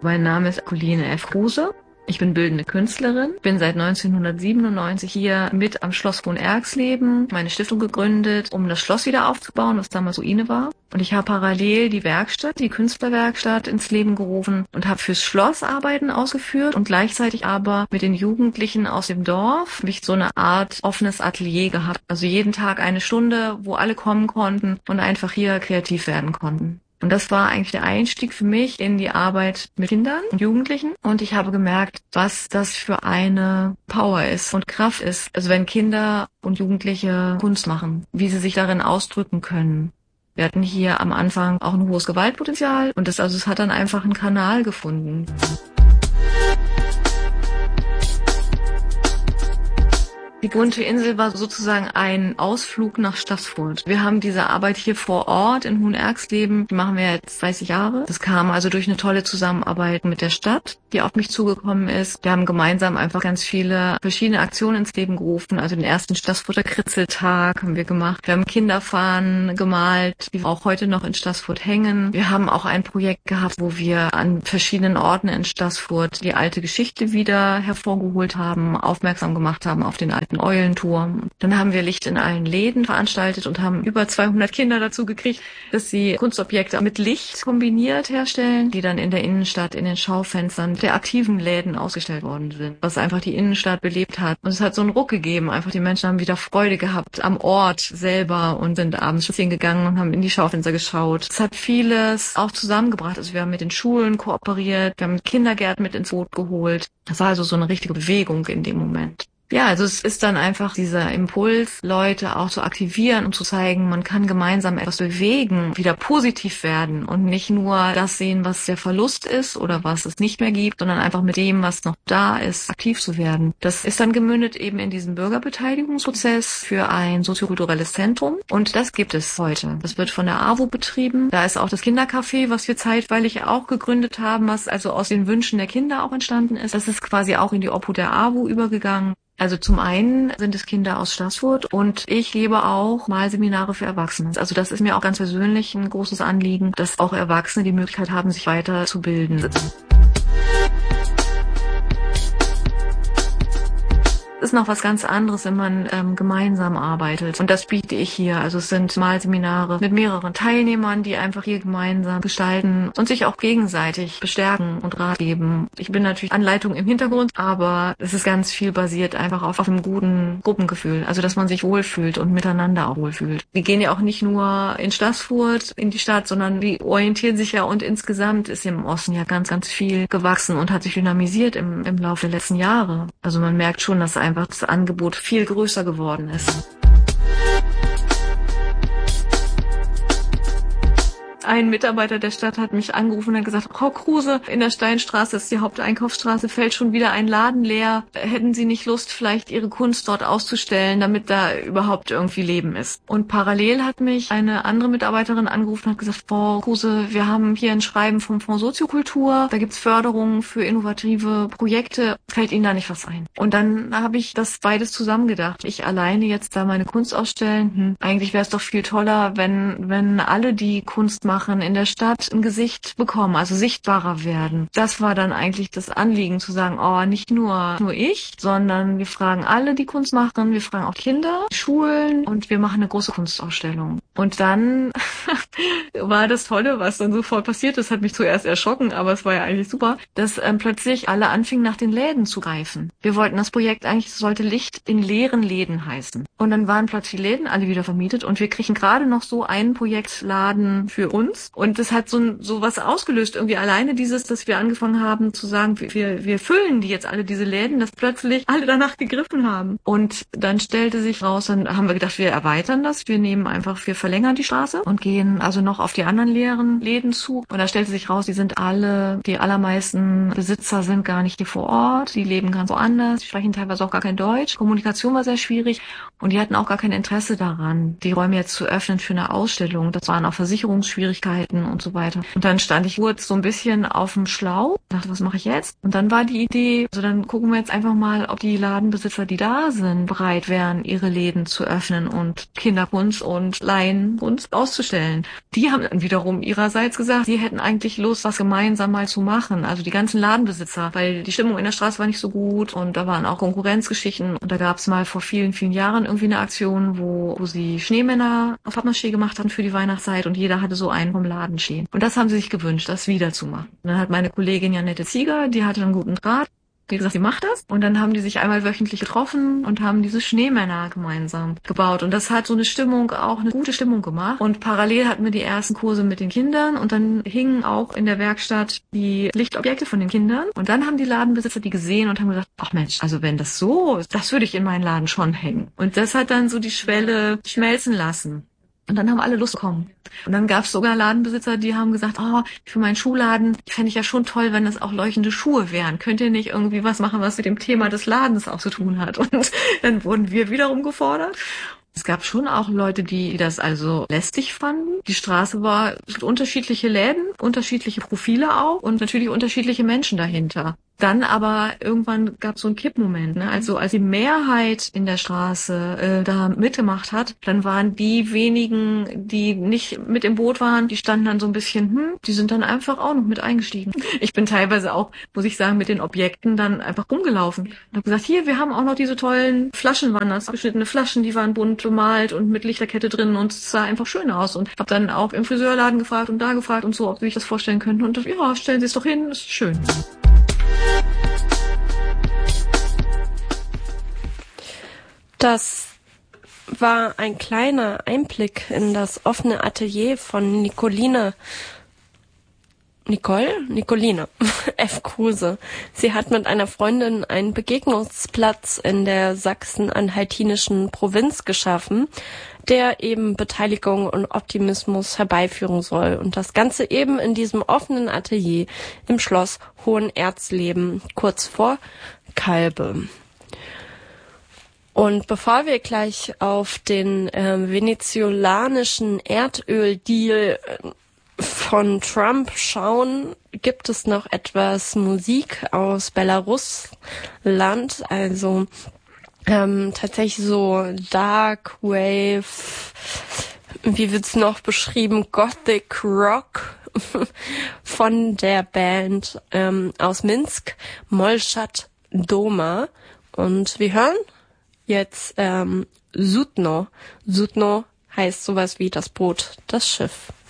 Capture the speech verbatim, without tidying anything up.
Mein Name ist Coline F. Kruse. Ich bin bildende Künstlerin, bin seit neunzehnhundertsiebenundneunzig hier mit am Schloss Hohenerxleben, meine Stiftung gegründet, um das Schloss wieder aufzubauen, was damals Ruine war. Und ich habe parallel die Werkstatt, die Künstlerwerkstatt ins Leben gerufen und habe fürs Schloss Arbeiten ausgeführt und gleichzeitig aber mit den Jugendlichen aus dem Dorf mich so eine Art offenes Atelier gehabt. Also jeden Tag eine Stunde, wo alle kommen konnten und einfach hier kreativ werden konnten. Und das war eigentlich der Einstieg für mich in die Arbeit mit Kindern und Jugendlichen. Und ich habe gemerkt, was das für eine Power ist und Kraft ist. Also wenn Kinder und Jugendliche Kunst machen, wie sie sich darin ausdrücken können. Wir hatten hier am Anfang auch ein hohes Gewaltpotenzial und das, also es hat dann einfach einen Kanal gefunden. Die Bunte Insel war sozusagen ein Ausflug nach Staßfurt. Wir haben diese Arbeit hier vor Ort in Hohenerxleben, die machen wir jetzt dreißig Jahre. Das kam also durch eine tolle Zusammenarbeit mit der Stadt, die auf mich zugekommen ist. Wir haben gemeinsam einfach ganz viele verschiedene Aktionen ins Leben gerufen. Also den ersten Staßfurter Kritzeltag haben wir gemacht. Wir haben Kinderfahnen gemalt, die auch heute noch in Staßfurt hängen. Wir haben auch ein Projekt gehabt, wo wir an verschiedenen Orten in Staßfurt die alte Geschichte wieder hervorgeholt haben, aufmerksam gemacht haben auf den alten Eulenturm. Dann haben wir Licht in allen Läden veranstaltet und haben über zweihundert Kinder dazu gekriegt, dass sie Kunstobjekte mit Licht kombiniert herstellen, die dann in der Innenstadt in den Schaufenstern der aktiven Läden ausgestellt worden sind, was einfach die Innenstadt belebt hat. Und es hat so einen Ruck gegeben. Einfach die Menschen haben wieder Freude gehabt am Ort selber und sind abends spazieren gegangen und haben in die Schaufenster geschaut. Es hat vieles auch zusammengebracht. Also wir haben mit den Schulen kooperiert, wir haben Kindergärten mit ins Boot geholt. Das war also so eine richtige Bewegung in dem Moment. Ja, also es ist dann einfach dieser Impuls, Leute auch zu aktivieren und zu zeigen, man kann gemeinsam etwas bewegen, wieder positiv werden und nicht nur das sehen, was der Verlust ist oder was es nicht mehr gibt, sondern einfach mit dem, was noch da ist, aktiv zu werden. Das ist dann gemündet eben in diesen Bürgerbeteiligungsprozess für ein soziokulturelles Zentrum und das gibt es heute. Das wird von der A W O betrieben. Da ist auch das Kindercafé, was wir zeitweilig auch gegründet haben, was also aus den Wünschen der Kinder auch entstanden ist. Das ist quasi auch in die Obhut der A W O übergegangen. Also zum einen sind es Kinder aus Staßfurt und ich gebe auch Malseminare für Erwachsene. Also das ist mir auch ganz persönlich ein großes Anliegen, dass auch Erwachsene die Möglichkeit haben, sich weiterzubilden. Ist noch was ganz anderes, wenn man ähm, gemeinsam arbeitet. Und das biete ich hier. Also es sind Malseminare mit mehreren Teilnehmern, die einfach hier gemeinsam gestalten und sich auch gegenseitig bestärken und Rat geben. Ich bin natürlich Anleitung im Hintergrund, aber es ist ganz viel basiert einfach auf, auf einem guten Gruppengefühl. Also dass man sich wohlfühlt und miteinander auch wohlfühlt. Wir gehen ja auch nicht nur in Staßfurt in die Stadt, sondern die orientieren sich ja und insgesamt ist im Osten ja ganz, ganz viel gewachsen und hat sich dynamisiert im, im Laufe der letzten Jahre. Also man merkt schon, dass einfach das Angebot viel größer geworden ist. Ein Mitarbeiter der Stadt hat mich angerufen und hat gesagt, Frau Kruse, in der Steinstraße, das ist die Haupteinkaufsstraße, fällt schon wieder ein Laden leer. Hätten Sie nicht Lust, vielleicht Ihre Kunst dort auszustellen, damit da überhaupt irgendwie Leben ist? Und parallel hat mich eine andere Mitarbeiterin angerufen und hat gesagt, Frau Kruse, wir haben hier ein Schreiben vom Fonds Soziokultur, da gibt's Förderungen für innovative Projekte. Fällt Ihnen da nicht was ein? Und dann habe ich das beides zusammengedacht. Ich alleine jetzt da meine Kunst ausstellen, hm, eigentlich wäre es doch viel toller, wenn, wenn alle, die Kunst machen, in der Stadt ein Gesicht bekommen, also sichtbarer werden. Das war dann eigentlich das Anliegen, zu sagen, oh, nicht nur nur ich, sondern wir fragen alle, die Kunst machen, wir fragen auch Kinder, Schulen und wir machen eine große Kunstausstellung. Und dann war das Tolle, was dann sofort passiert ist, hat mich zuerst erschrocken, aber es war ja eigentlich super, dass ähm, plötzlich alle anfingen, nach den Läden zu greifen. Wir wollten das Projekt eigentlich, es sollte Licht in leeren Läden heißen. Und dann waren plötzlich die Läden alle wieder vermietet und wir kriegen gerade noch so einen Projektladen für uns. Und das hat so, so was ausgelöst, irgendwie alleine dieses, dass wir angefangen haben zu sagen, wir, wir füllen die jetzt alle, diese Läden, dass plötzlich alle danach gegriffen haben. Und dann stellte sich raus, dann haben wir gedacht, wir erweitern das, wir nehmen einfach, wir verlängern die Straße und gehen also noch auf die anderen leeren Läden zu. Und da stellte sich raus, die sind alle, die allermeisten Besitzer sind gar nicht hier vor Ort, die leben ganz woanders, die sprechen teilweise auch gar kein Deutsch. Kommunikation war sehr schwierig und die hatten auch gar kein Interesse daran, die Räume jetzt zu öffnen für eine Ausstellung. Das waren auch Versicherungsschwierigkeiten Schwierigkeiten und so weiter. Und dann stand ich kurz so ein bisschen auf dem Schlauch, dachte, was mache ich jetzt? Und dann war die Idee, also dann gucken wir jetzt einfach mal, ob die Ladenbesitzer, die da sind, bereit wären, ihre Läden zu öffnen und Kinderkunst und Laienkunst auszustellen. Die haben dann wiederum ihrerseits gesagt, sie hätten eigentlich Lust, was gemeinsam mal zu machen. Also die ganzen Ladenbesitzer, weil die Stimmung in der Straße war nicht so gut und da waren auch Konkurrenzgeschichten. Und da gab es mal vor vielen, vielen Jahren irgendwie eine Aktion, wo, wo sie Schneemänner auf Pappmaché gemacht hatten für die Weihnachtszeit und jeder hatte so einen vom Laden stehen. Und das haben sie sich gewünscht, das wieder zu machen. Und dann hat meine Kollegin Janette Zieger, die hatte einen guten Draht, die gesagt, sie macht das. Und dann haben die sich einmal wöchentlich getroffen und haben diese Schneemänner gemeinsam gebaut. Und das hat so eine Stimmung, auch eine gute Stimmung gemacht. Und parallel hatten wir die ersten Kurse mit den Kindern und dann hingen auch in der Werkstatt die Lichtobjekte von den Kindern. Und dann haben die Ladenbesitzer die gesehen und haben gesagt, ach Mensch, also wenn das so ist, das würde ich in meinen Laden schon hängen. Und das hat dann so die Schwelle schmelzen lassen. Und dann haben alle Lust bekommen. Und dann gab es sogar Ladenbesitzer, die haben gesagt, oh, für meinen Schuhladen fände ich ja schon toll, wenn das auch leuchtende Schuhe wären. Könnt ihr nicht irgendwie was machen, was mit dem Thema des Ladens auch zu tun hat? Und dann wurden wir wiederum gefordert. Es gab schon auch Leute, die das also lästig fanden. Die Straße war unterschiedliche Läden, unterschiedliche Profile auch und natürlich unterschiedliche Menschen dahinter. Dann aber irgendwann gab es so einen Kippmoment, ne? Also als die Mehrheit in der Straße äh, da mitgemacht hat, dann waren die wenigen, die nicht mit im Boot waren, die standen dann so ein bisschen, hm, die sind dann einfach auch noch mit eingestiegen. Ich bin teilweise auch, muss ich sagen, mit den Objekten dann einfach rumgelaufen und habe gesagt, hier, wir haben auch noch diese tollen Flaschen, waren das abgeschnittene Flaschen, die waren bunt bemalt und mit Lichterkette drin und es sah einfach schön aus und habe dann auch im Friseurladen gefragt und da gefragt und so, ob sie sich das vorstellen könnten und ja, stellen Sie es doch hin, ist schön. Das war ein kleiner Einblick in das offene Atelier von Nicoline, Nicole? Nicoline F. Kruse. Sie hat mit einer Freundin einen Begegnungsplatz in der sachsen-anhaltinischen Provinz geschaffen, der eben Beteiligung und Optimismus herbeiführen soll. Und das Ganze eben in diesem offenen Atelier im Schloss Hohenerzleben, kurz vor Kalbe. Und bevor wir gleich auf den äh, venezolanischen Erdöldeal von Trump schauen, gibt es noch etwas Musik aus Belarusland, also ähm, tatsächlich so Dark Wave, wie wird's noch beschrieben, Gothic Rock von der Band ähm, aus Minsk, Molchat Doma. Und wir hören jetzt ähm, Sutno. Sutno heißt sowas wie das Boot, das Schiff.